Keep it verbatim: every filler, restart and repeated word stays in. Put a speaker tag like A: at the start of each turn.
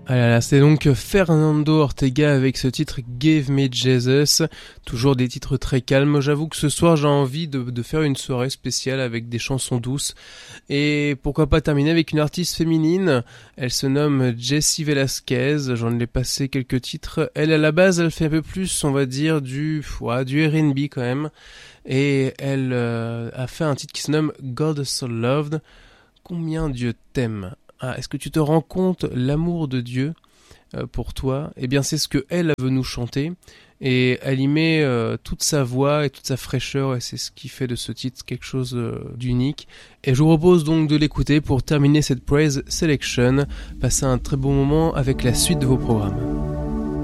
A: Ah là là, c'est donc Fernando Ortega avec ce titre Give Me Jesus, toujours des titres très calmes. J'avoue que ce soir j'ai envie de, de faire une soirée spéciale avec des chansons douces et pourquoi pas terminer avec une artiste féminine. Elle se nomme Jessie Velasquez, j'en ai passé quelques titres. Elle à la base elle fait un peu plus on va dire du, ouais, du R and B quand même et elle euh, a fait un titre qui se nomme God So Loved. Combien Dieu t'aime. Ah, est-ce que tu te rends compte l'amour de Dieu euh, pour toi ? Eh bien, c'est ce que elle veut nous chanter et elle y met euh, toute sa voix et toute sa fraîcheur et c'est ce qui fait de ce titre quelque chose euh, d'unique. Et je vous propose donc de l'écouter pour terminer cette Praise Selection. Passez un très bon moment avec la suite de vos programmes.